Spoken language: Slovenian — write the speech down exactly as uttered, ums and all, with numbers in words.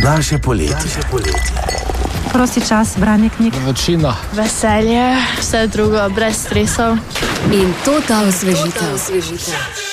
Naše poletje. Prosti čas, branje knjig. Večina. Veselje, vse drugo, brez stresov. In to ta osvežitev.